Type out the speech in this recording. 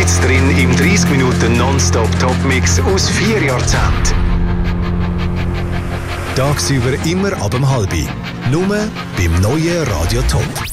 Mittendrin im 30 Minuten Nonstop-Top-Mix aus 4 Jahrzehnten. Tagsüber immer ab 7:30. Nur beim neuen Radio Top.